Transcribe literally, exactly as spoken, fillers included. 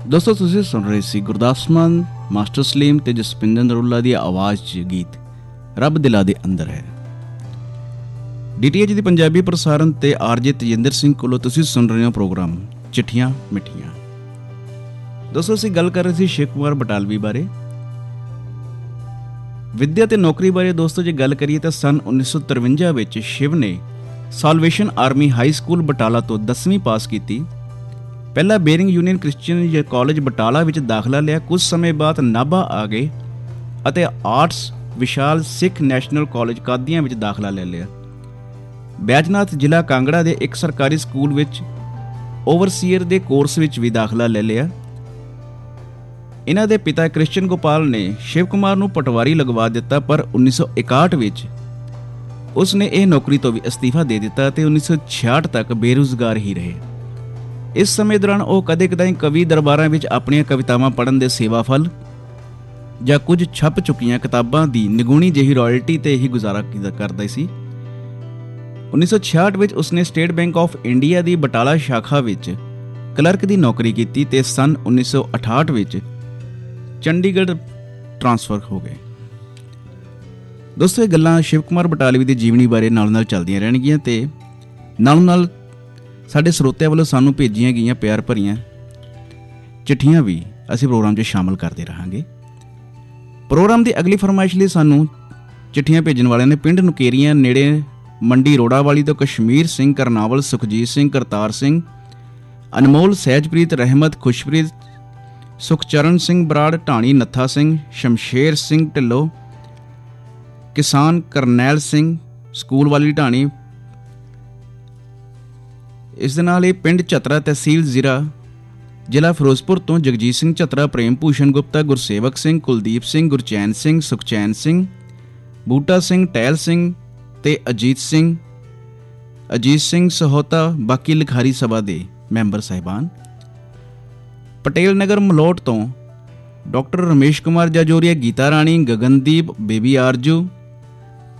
ਦੋਸਤੋ ਤੁਸੀਂ ਸੁਣ ਰਹੇ ਸੀ ਗੁਰਦਾਸ ਮਾਨ, ਮਾਸਟਰ ਸਲੀਮ ਤੇ ਜਸਪਿੰਦਰ ਨਰੂਲਾ ਦੀ ਆਵਾਜ਼ 'ਚ ਗੀਤ ਰੱਬ ਦਿਲਾਂ ਦੇ ਅੰਦਰ ਹੈ। ਡੀ ਟੀ ਐਚ ਦੀ ਪੰਜਾਬੀ ਪ੍ਰਸਾਰਣ ਤੇ ਆਰਜੇ ਤੇਜਿੰਦਰ ਸਿੰਘ ਕੋਲੋਂ ਤੁਸੀਂ ਸੁਣ ਰਹੇ ਹੋ ਪ੍ਰੋਗਰਾਮ ਚਿੱਠੀਆਂ ਮਿੱਠੀਆਂ। ਦੋਸਤੋ ਅਸੀਂ ਗੱਲ ਕਰ ਰਹੇ ਸੀ ਸ਼ਿਵ ਕੁਮਾਰ ਬਟਾਲਵੀ ਬਾਰੇ। ਵਿੱਦਿਆ ਤੇ ਨੌਕਰੀ ਬਾਰੇ ਦੋਸਤੋ ਜੇ ਗੱਲ ਕਰੀਏ ਤਾਂ ਸੰਨ ਉੱਨੀ ਸੌ ਤਰਵੰਜਾ ਵਿੱਚ ਸ਼ਿਵ ਨੇ salvation army high school Batala ਤੋਂ ਦਸਵੀਂ ਪਾਸ ਕੀਤੀ। ਪਹਿਲਾਂ Baring union Christian college Batala ਵਿੱਚ ਦਾਖਲਾ ਲਿਆ। ਕੁਝ ਸਮੇਂ ਬਾਅਦ ਨਾਭਾ ਆ ਗਏ ਅਤੇ ਆਰਟਸ ਵਿਸ਼ਾਲ ਸਿੱਖ ਨੈਸ਼ਨਲ ਕਾਲਜ ਕਾਦੀਆਂ ਵਿੱਚ ਦਾਖਲਾ ਲੈ ਲਿਆ। ਬੈਜਨਾਥ ਜ਼ਿਲ੍ਹਾ ਕਾਂਗੜਾ ਦੇ ਇੱਕ ਸਰਕਾਰੀ ਸਕੂਲ ਵਿੱਚ ਓਵਰਸੀਅਰ ਦੇ ਕੋਰਸ ਵਿੱਚ ਵੀ ਦਾਖਲਾ ਲੈ ਲਿਆ। ਇਹਨਾਂ ਦੇ ਪਿਤਾ ਕ੍ਰਿਸ਼ਨ ਗੋਪਾਲ ਨੇ ਸ਼ਿਵ ਕੁਮਾਰ ਨੂੰ ਪਟਵਾਰੀ ਲਗਵਾ ਦਿੱਤਾ, ਪਰ ਉੱਨੀ ਸੌ ਇਕਾਹਠ ਵਿੱਚ ਉਸ ਨੇ ਇਹ ਨੌਕਰੀ ਤੋਂ ਵੀ ਅਸਤੀਫਾ ਦੇ ਦਿੱਤਾ ਅਤੇ ਉੱਨੀ ਸੌ ਛਿਆਹਠ ਤੱਕ ਬੇਰੁਜ਼ਗਾਰ ਹੀ ਰਹੇ। ਇਸ ਸਮੇਂ ਦੌਰਾਨ ਉਹ ਕਦੇ ਕਦਾਈ ਕਵੀ ਦਰਬਾਰਾਂ ਵਿੱਚ ਆਪਣੀਆਂ ਕਵਿਤਾਵਾਂ ਪੜ੍ਹਨ ਦੇ ਸੇਵਾ ਫਲ ਜਾਂ ਕੁਝ ਛਪ ਚੁੱਕੀਆਂ ਕਿਤਾਬਾਂ ਦੀ ਨਿਗੂਣੀ ਜਿਹੀ ਰਾਇਲਟੀ 'ਤੇ ਹੀ ਗੁਜ਼ਾਰਾ ਕਰਦਾ ਸੀ। ਉੱਨੀ ਸੌ ਛਿਆਹਠ ਵਿੱਚ ਉਸਨੇ ਸਟੇਟ ਬੈਂਕ ਆਫ ਇੰਡੀਆ ਦੀ ਬਟਾਲਾ ਸ਼ਾਖਾ ਵਿੱਚ ਕਲਰਕ ਦੀ ਨੌਕਰੀ ਕੀਤੀ ਅਤੇ ਸੰਨ ਉੱਨੀ ਸੌ ਅਠਾਹਠ ਵਿੱਚ ਚੰਡੀਗੜ੍ਹ ਟਰਾਂਸਫਰ ਹੋ ਗਏ। ਦੋਸਤੋ ਇਹ ਗੱਲਾਂ ਸ਼ਿਵ ਕੁਮਾਰ ਬਟਾਲਵੀ ਦੀ ਜੀਵਨੀ ਬਾਰੇ ਨਾਲ ਨਾਲ ਚੱਲਦੀਆਂ ਰਹਿਣਗੀਆਂ ਅਤੇ ਨਾਲ ਨਾਲ ਸਾਡੇ ਸਰੋਤਿਆਂ ਵੱਲੋਂ ਸਾਨੂੰ ਭੇਜੀਆਂ ਗਈਆਂ ਪਿਆਰ ਭਰੀਆਂ ਚਿੱਠੀਆਂ ਵੀ ਅਸੀਂ ਪ੍ਰੋਗਰਾਮ 'ਚ ਸ਼ਾਮਲ ਕਰਦੇ ਰਹਾਂਗੇ। ਪ੍ਰੋਗਰਾਮ ਦੀ ਅਗਲੀ ਫਰਮਾਇਸ਼ ਲਈ ਸਾਨੂੰ ਚਿੱਠੀਆਂ ਭੇਜਣ ਵਾਲਿਆਂ ਨੇ ਪਿੰਡ ਨੁਕੇਰੀਆਂ ਨੇੜੇ ਮੰਡੀ ਰੋੜਾਵਾਲੀ ਤੋਂ ਕਸ਼ਮੀਰ ਸਿੰਘ ਕਰਨਾਵਲ, ਸੁਖਜੀਤ ਸਿੰਘ, ਕਰਤਾਰ ਸਿੰਘ, ਅਨਮੋਲ, ਸਹਿਜਪ੍ਰੀਤ, ਰਹਿਮਤ, ਖੁਸ਼ਪ੍ਰੀਤ, ਸੁਖਚਰਨ ਸਿੰਘ ਬਰਾੜ, ਢਾਣੀ ਨੱਥਾ ਸਿੰਘ, ਸ਼ਮਸ਼ੇਰ ਸਿੰਘ ਢਿੱਲੋਂ, ਕਿਸਾਨ ਕਰਨੈਲ ਸਿੰਘ, ਸਕੂਲ ਵਾਲੀ ਢਾਣੀ। ਇਸ ਦੇ ਨਾਲ ਇਹ ਪਿੰਡ ਝਤਰਾ, ਤਹਿਸੀਲ ਜ਼ੀਰਾ, ਜ਼ਿਲ੍ਹਾ ਫਿਰੋਜ਼ਪੁਰ ਤੋਂ ਜਗਜੀਤ ਸਿੰਘ ਝਤਰਾ, ਪ੍ਰੇਮ ਭੂਸ਼ਣ ਗੁਪਤਾ, ਗੁਰਸੇਵਕ ਸਿੰਘ, ਕੁਲਦੀਪ ਸਿੰਘ, ਗੁਰਚੈਨ ਸਿੰਘ, ਸੁਖਚੈਨ ਸਿੰਘ, ਬੂਟਾ ਸਿੰਘ, ਟਹਿਲ ਸਿੰਘ ਤੇ ਅਜੀਤ ਸਿੰਘ ਅਜੀਤ ਸਿੰਘ ਸਹੋਤਾ, ਬਾਕੀ ਲਿਖਾਰੀ ਸਭਾ ਦੇ ਮੈਂਬਰ ਸਾਹਿਬਾਨ। ਪਟੇਲ ਨਗਰ ਮਲੋਟ ਤੋਂ ਡਾਕਟਰ ਰਮੇਸ਼ ਕੁਮਾਰ ਜਾਜੋਰੀਆ, ਗੀਤਾ ਰਾਣੀ, ਗਗਨਦੀਪ, ਬੇਬੀ ਆਰਜੂ,